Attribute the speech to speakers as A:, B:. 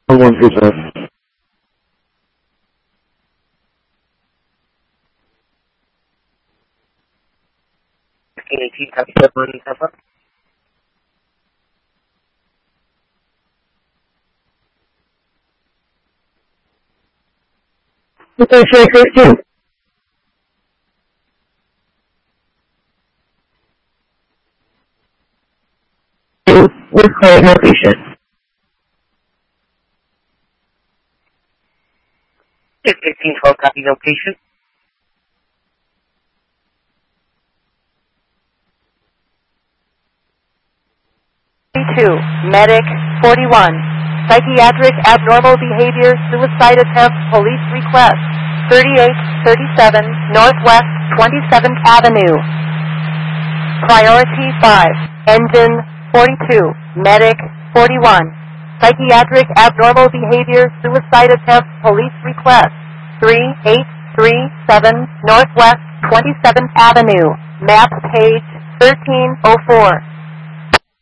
A: One present. With client no patient.
B: 1512, copy, no patient.
C: Medic 41. Psychiatric abnormal behavior, suicide attempt, police request. 3837 Northwest 27th Avenue. Priority 5. Engine 42. Medic 41. Psychiatric abnormal behavior, suicide attempt, police request. 3837 Northwest 27th Avenue. Map page 1304.